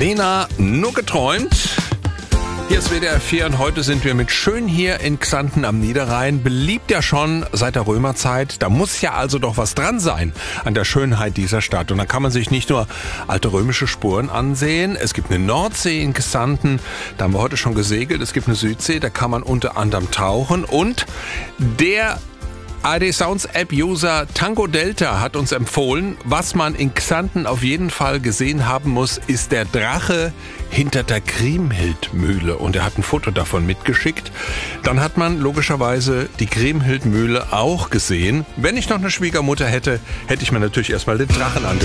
Lena, nur geträumt. Hier ist WDR 4 und heute sind wir mit schön hier in Xanten am Niederrhein. Beliebt ja schon seit der Römerzeit. Da muss ja also doch was dran sein an der Schönheit dieser Stadt. Und da kann man sich nicht nur alte römische Spuren ansehen. Es gibt eine Nordsee in Xanten, da haben wir heute schon gesegelt. Es gibt eine Südsee, da kann man unter anderem tauchen. Und der ARD Sounds App User Tango Delta hat uns empfohlen, was man in Xanten auf jeden Fall gesehen haben muss, ist der Drache hinter der Kriemhildmühle. Und er hat ein Foto davon mitgeschickt. Dann hat man logischerweise die Kriemhildmühle auch gesehen. Wenn ich noch eine Schwiegermutter hätte, hätte ich mir natürlich erstmal den Drachen angeschaut.